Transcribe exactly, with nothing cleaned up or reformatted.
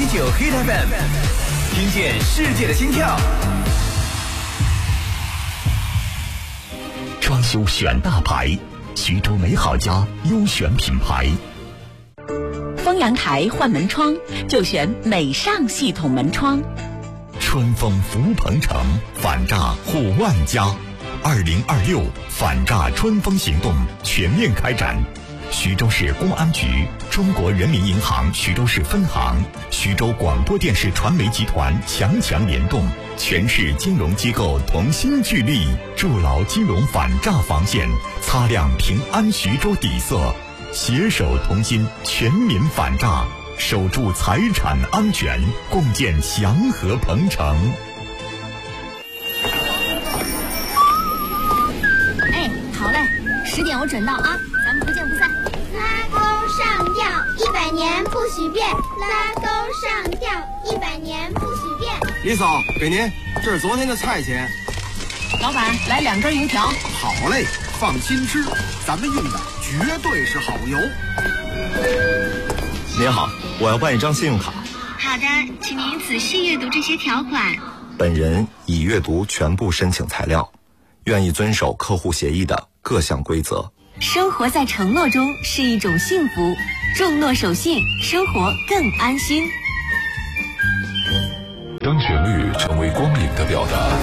九 Hit F M， 听见世界的心跳。 装修选大牌，徐州美好家优选品牌。 丰阳台换门窗就选美尚系统门窗。 春风福鹏城，反诈护万家。二零二六反诈春风行动全面开展。徐州市公安局、中国人民银行徐州市分行、徐州广播电视传媒集团强强联动，全市金融机构同心聚力，筑牢金融反诈防线，擦亮平安徐州底色，携手同心，全民反诈，守住财产安全，共建祥和鹏城。 哎，好嘞，十点我准到啊，咱们不见不散。 拉钩上吊，一百年不许变。拉钩上吊，一百年不许变。 李嫂，给您，这是昨天的菜钱。 老板，来两根油条。 好嘞，放心吃，咱们用的绝对是好油。 您好，我要办一张信用卡。 好的，请您仔细阅读这些条款。 本人已阅读全部申请材料，愿意遵守客户协议的各项规则。 生活在承诺中是一种幸福，重诺守信，生活更安心。 当旋律成为光影的表达，